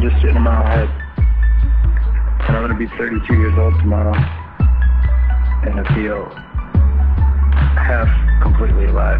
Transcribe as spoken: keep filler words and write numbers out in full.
just sitting in my head. And I'm gonna be thirty-two years old tomorrow. And I feel half completely alive.